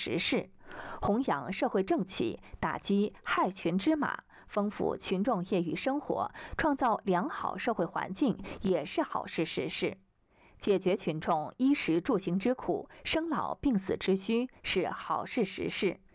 实事，弘扬社会正气，打击害群之马，丰富群众业余生活，创造良好社会环境，也是好事实事。解决群众衣食住行之苦、生老病死之需是好事实事。